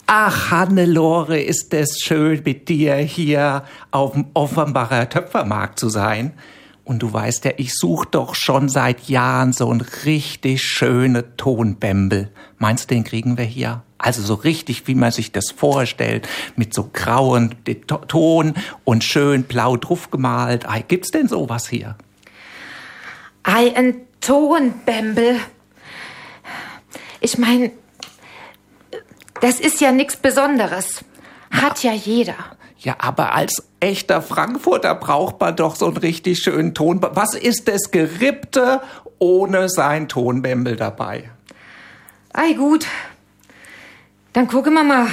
Ach, Hannelore, ist es schön, mit dir hier auf dem Offenbacher Töpfermarkt zu sein. Und du weißt ja, ich suche doch schon seit Jahren so einen richtig schönen Tonbämbel. Meinst du, den kriegen wir hier? Also so richtig, wie man sich das vorstellt, mit so grauen Ton und schön blau drauf gemalt. Gibt's denn sowas hier? Ein Tonbämbel. Ich meine, das ist ja nichts Besonderes. Hat ja jeder. Ja, aber als echter Frankfurter braucht man doch so einen richtig schönen Ton. Was ist das Gerippte ohne sein Tonbämbel dabei? Ei, gut. Dann gucken wir mal.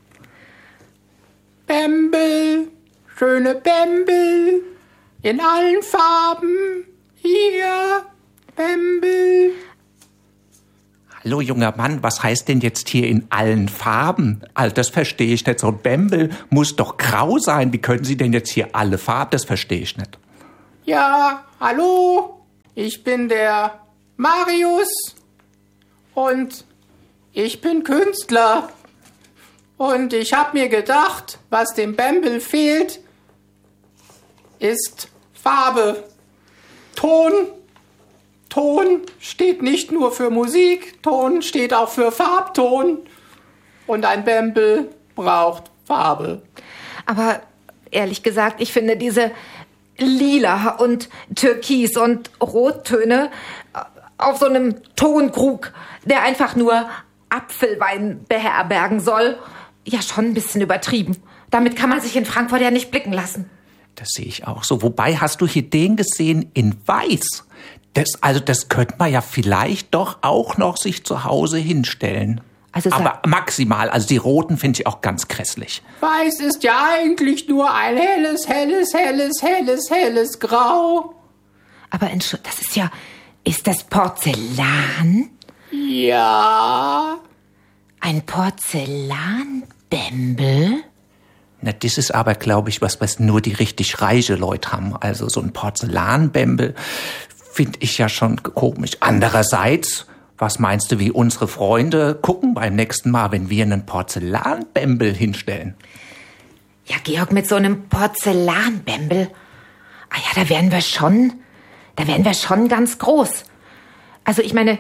Bämbel, schöne Bämbel, in allen Farben. Hier, Bämbel. Hallo, junger Mann, was heißt denn jetzt hier in allen Farben? Also das verstehe ich nicht. So ein Bämbel muss doch grau sein. Wie können Sie denn jetzt hier alle Farben? Das verstehe ich nicht. Ja, hallo, ich bin der Marius und ich bin Künstler. Und ich habe mir gedacht, was dem Bämbel fehlt, ist Farbe. Ton steht nicht nur für Musik, Ton steht auch für Farbton. Und ein Bämbel braucht Farbe. Aber ehrlich gesagt, ich finde diese Lila und Türkis und Rottöne auf so einem Tonkrug, der einfach nur Apfelwein beherbergen soll, ja schon ein bisschen übertrieben. Damit kann man sich in Frankfurt ja nicht blicken lassen. Das sehe ich auch so. Wobei, hast du hier den gesehen in Weiß? Das könnte man ja vielleicht doch auch noch sich zu Hause hinstellen. Aber maximal. Also die roten finde ich auch ganz grässlich. Weiß ist ja eigentlich nur ein helles Grau. Aber das ist ja... Ist das Porzellan? Ja. Ein Porzellanbämbel? Na, das ist aber, glaube ich, was nur die richtig reiche Leute haben. Also so ein Porzellanbämbel finde ich ja schon komisch. Andererseits, was meinst du, wie unsere Freunde gucken beim nächsten Mal, wenn wir einen Porzellanbämbel hinstellen? Ja, Georg, mit so einem Porzellanbämbel, da wären wir schon ganz groß. Also ich meine,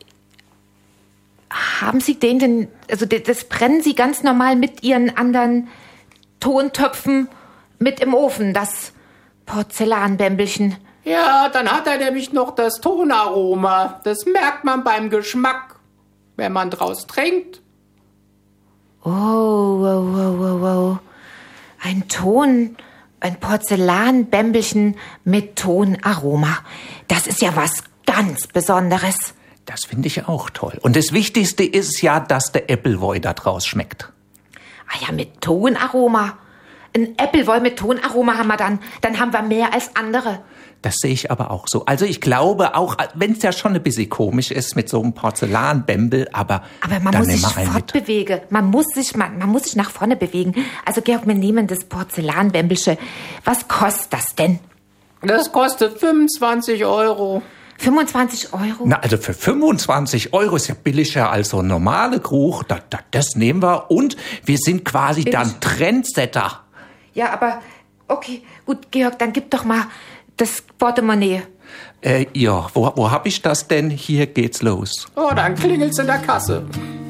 haben Sie den denn, also das brennen Sie ganz normal mit Ihren anderen Tontöpfen mit im Ofen, das Porzellanbämbelchen? Ja, dann hat er nämlich noch das Tonaroma. Das merkt man beim Geschmack, wenn man draus trinkt. Oh. Ein Porzellanbämbelchen mit Tonaroma. Das ist ja was ganz Besonderes. Das finde ich auch toll. Und das Wichtigste ist ja, dass der Appleboy da draus schmeckt. Ja, mit Tonaroma. Ein Appleboy mit Tonaroma haben wir dann. Dann haben wir mehr als andere. Das sehe ich aber auch so. Also ich glaube auch, wenn es ja schon ein bisschen komisch ist mit so einem Porzellanbämbel, aber man muss sich fortbewegen. Man muss sich nach vorne bewegen. Also Georg, wir nehmen das Porzellanbämbelsche. Was kostet das denn? Das kostet 25 Euro. 25 Euro? Na, also für 25 Euro ist ja billiger als so ein normale Krug. Das nehmen wir. Und wir sind quasi dann Trendsetter. Ja, aber okay, gut, Georg, dann gib doch mal das Portemonnaie. Ja, wo hab ich das denn? Hier geht's los. Oh, dann klingelt's in der Kasse.